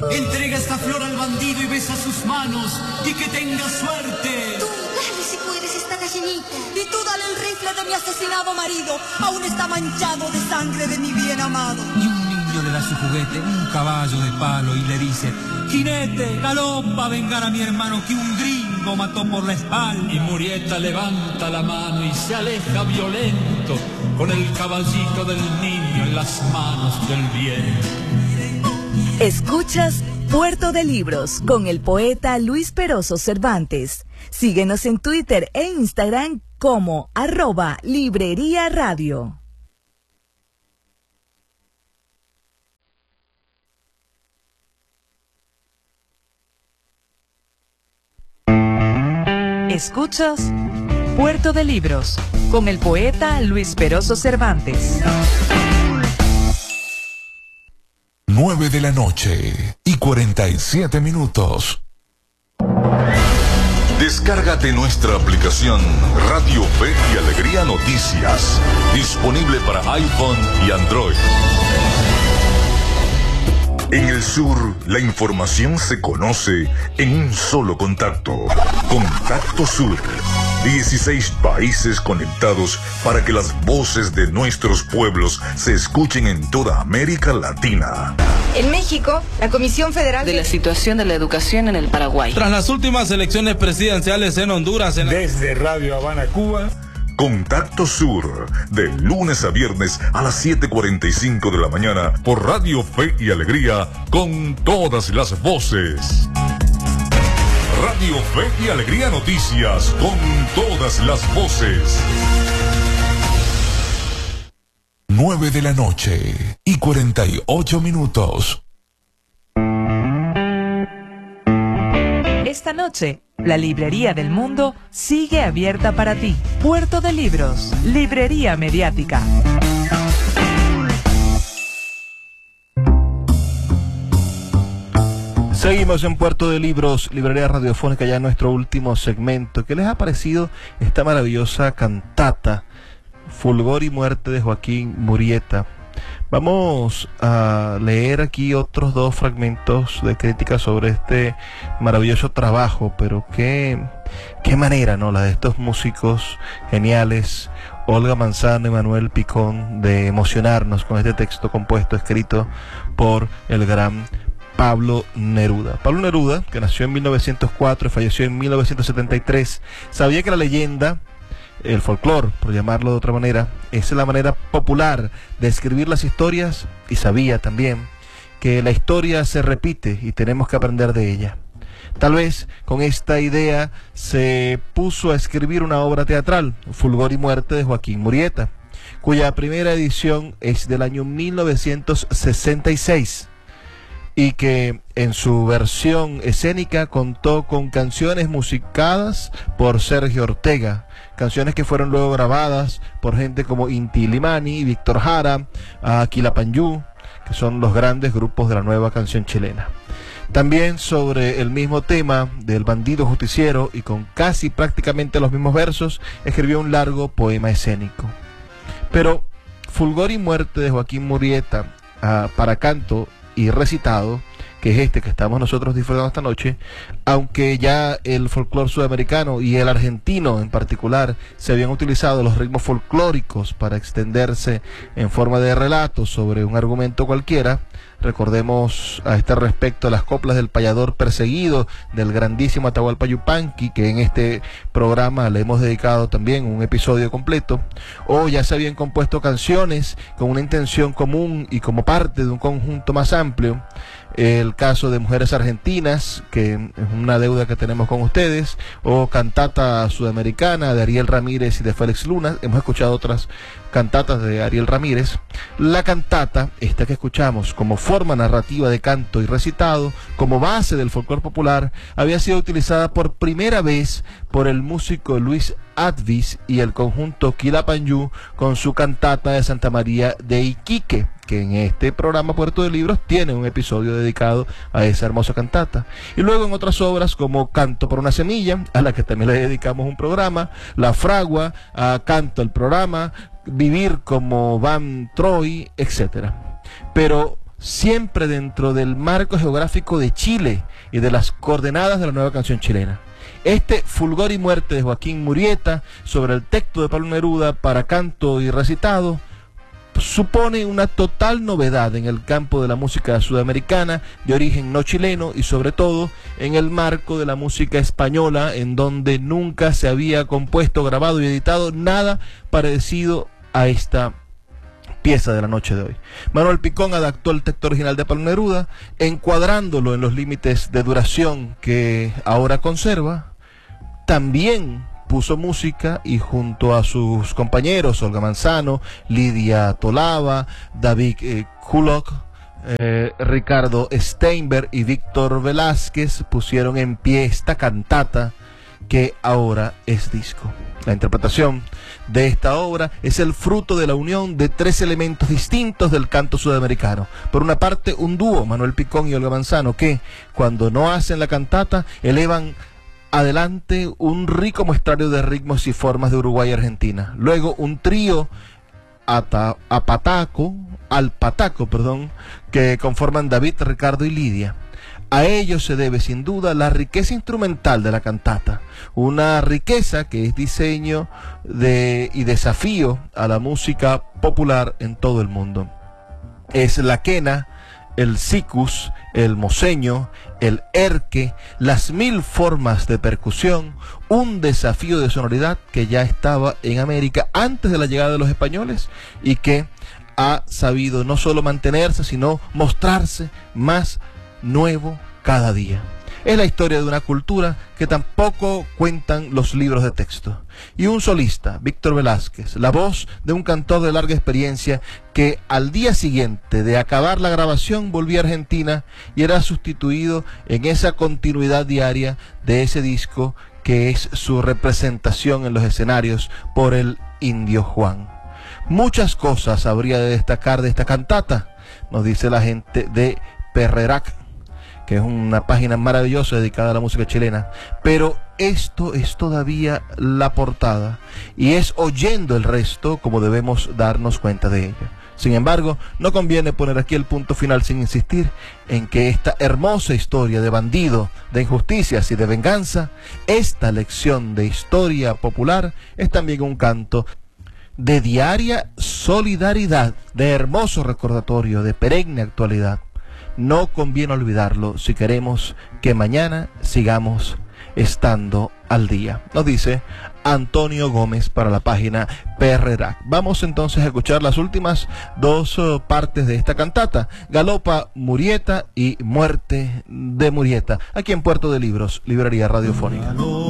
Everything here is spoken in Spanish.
Entrega esta flor al bandido y besa sus manos, y que tenga suerte. Tú, dale si puedes esta gallinita. Y tú dale el rifle de mi asesinado marido. Aún está manchado de sangre de mi bien amado. Y un niño le da su juguete, un caballo de palo, y le dice: jinete, galopa a vengar a mi hermano que un gringo mató por la espalda. Y Murieta levanta la mano y se aleja violento, con el caballito del niño en las manos del bien. Escuchas Puerto de Libros con el poeta Luis Peroso Cervantes. Síguenos en Twitter e Instagram como @Librería Radio. Escuchas Puerto de Libros con el poeta Luis Peroso Cervantes. 9 de la noche y 47 minutos. Descárgate nuestra aplicación Radio Fe y Alegría Noticias, disponible para iPhone y Android. En el sur, la información se conoce en un solo contacto. Contacto Sur. 16 países conectados para que las voces de nuestros pueblos se escuchen en toda América Latina. En México, la Comisión Federal de la situación de la educación en el Paraguay. Tras las últimas elecciones presidenciales en Honduras. Desde Radio Habana, Cuba. Contacto Sur, de lunes a viernes a las 7:45 de la mañana por Radio Fe y Alegría, con todas las voces. Radio Fe y Alegría Noticias, con todas las voces. 9 de la noche y 48 minutos. Esta noche, la Librería del Mundo sigue abierta para ti. Puerto de Libros, Librería Mediática. Seguimos en Puerto de Libros, Librería Radiofónica, ya en nuestro último segmento. ¿Qué les ha parecido esta maravillosa cantata, Fulgor y Muerte, de Joaquín Murieta? Vamos a leer aquí otros dos fragmentos de crítica sobre este maravilloso trabajo, pero qué manera, ¿no?, la de estos músicos geniales, Olga Manzano y Manuel Picón, de emocionarnos con este texto compuesto, escrito por el gran Pablo Neruda. Pablo Neruda, que nació en 1904 y falleció en 1973, sabía que la leyenda, el folclore, por llamarlo de otra manera, es la manera popular de escribir las historias, y sabía también que la historia se repite y tenemos que aprender de ella. Tal vez con esta idea se puso a escribir una obra teatral, Fulgor y Muerte, de Joaquín Murieta, cuya primera edición es del año 1966. Y que en su versión escénica contó con canciones musicadas por Sergio Ortega, canciones que fueron luego grabadas por gente como Inti Illimani y Víctor Jara, Quilapayún, que son los grandes grupos de la nueva canción chilena. También sobre el mismo tema del bandido justiciero, y con casi prácticamente los mismos versos, escribió un largo poema escénico. Pero Fulgor y Muerte, de Joaquín Murieta, para canto y recitado, que es este que estamos nosotros disfrutando esta noche, aunque ya el folclore sudamericano y el argentino en particular se habían utilizado los ritmos folclóricos para extenderse en forma de relatos sobre un argumento cualquiera. Recordemos a este respecto las coplas del payador perseguido del grandísimo Atahualpa Yupanqui, que en este programa le hemos dedicado también un episodio completo. O ya se habían compuesto canciones con una intención común y como parte de un conjunto más amplio. El caso de Mujeres Argentinas, que es una deuda que tenemos con ustedes, o Cantata Sudamericana de Ariel Ramírez y de Félix Luna. Hemos escuchado otras cantatas de Ariel Ramírez. La cantata, esta que escuchamos como forma narrativa de canto y recitado, como base del folclore popular, había sido utilizada por primera vez por el músico Luis Advis y el conjunto Quilapayún con su cantata de Santa María de Iquique, que en este programa Puerto de Libros tiene un episodio dedicado a esa hermosa cantata. Y luego en otras obras como Canto por una semilla, a la que también le dedicamos un programa, La Fragua, a Canto el programa, Vivir como Van Troy, etcétera. Pero siempre dentro del marco geográfico de Chile y de las coordenadas de la nueva canción chilena. Este Fulgor y Muerte de Joaquín Murieta sobre el texto de Pablo Neruda para canto y recitado supone una total novedad en el campo de la música sudamericana de origen no chileno y sobre todo en el marco de la música española, en donde nunca se había compuesto, grabado y editado nada parecido a esta pieza de la noche de hoy. Manuel Picón adaptó el texto original de Pablo Neruda, encuadrándolo en los límites de duración que ahora conserva. También puso música y junto a sus compañeros Olga Manzano, Lidia Tolava, David Kulok, Ricardo Steinberg y Víctor Velázquez pusieron en pie esta cantata que ahora es disco. La interpretación de esta obra es el fruto de la unión de tres elementos distintos del canto sudamericano. Por una parte, un dúo, Manuel Picón y Olga Manzano, que cuando no hacen la cantata elevan adelante un rico muestrario de ritmos y formas de Uruguay y Argentina. Luego un trío al pataco, que conforman David, Ricardo y Lidia. A ello se debe sin duda la riqueza instrumental de la cantata, una riqueza que es diseño y desafío a la música popular en todo el mundo. Es la quena, el sicus, el moseño, el erque, las 1000 formas de percusión, un desafío de sonoridad que ya estaba en América antes de la llegada de los españoles y que ha sabido no solo mantenerse, sino mostrarse más nuevo cada día. Es la historia de una cultura que tampoco cuentan los libros de texto. Y un solista, Víctor Velázquez, la voz de un cantor de larga experiencia que al día siguiente de acabar la grabación volvía a Argentina y era sustituido en esa continuidad diaria de ese disco que es su representación en los escenarios por el Indio Juan. Muchas cosas habría de destacar de esta cantata, nos dice la gente de Perrerac, que es una página maravillosa dedicada a la música chilena, pero esto es todavía la portada y es oyendo el resto como debemos darnos cuenta de ello. Sin embargo, no conviene poner aquí el punto final sin insistir en que esta hermosa historia de bandido, de injusticias y de venganza, esta lección de historia popular, es también un canto de diaria solidaridad, de hermoso recordatorio, de perenne actualidad. No conviene olvidarlo si queremos que mañana sigamos estando al día, nos dice Antonio Gómez para la página Perrerac. Vamos entonces a escuchar las últimas dos partes de esta cantata, Galopa Murieta y Muerte de Murieta, aquí en Puerto de Libros, Librería Radiofónica.